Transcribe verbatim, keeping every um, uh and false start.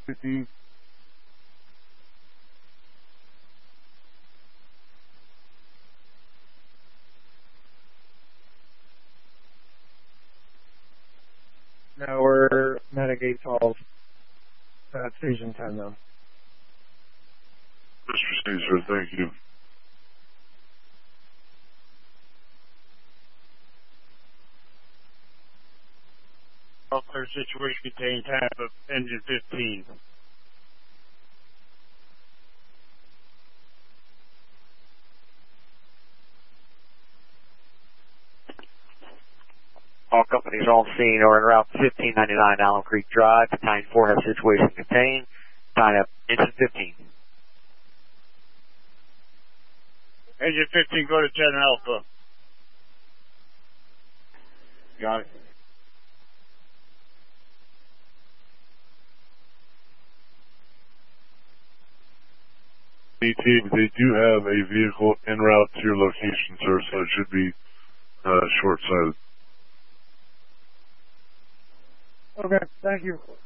fifteen. Now we're Metagate twelve at Station ten now. Just received, sir. Thank you. All clear, situation contained, time of engine fifteen. All companies on scene are en route fifteen ninety-nine Allen Creek Drive. Time four have situation contained. Time up engine fifteen. Engine fifteen, go to ten Alpha. Got it. E T, they do have a vehicle en route to your location, sir, so it should be uh, short-sighted. Okay, thank you.